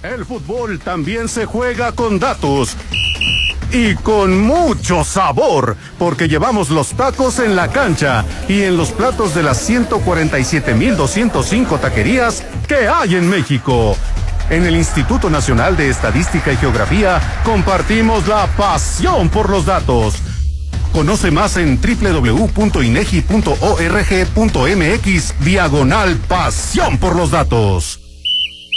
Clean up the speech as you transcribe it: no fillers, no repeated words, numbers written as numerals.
El fútbol también se juega con datos. Y con mucho sabor, porque llevamos los tacos en la cancha y en los platos de las 147,205 taquerías que hay en México. En el Instituto Nacional de Estadística y Geografía compartimos la pasión por los datos. Conoce más en www.inegi.org.mx/pasión por los datos.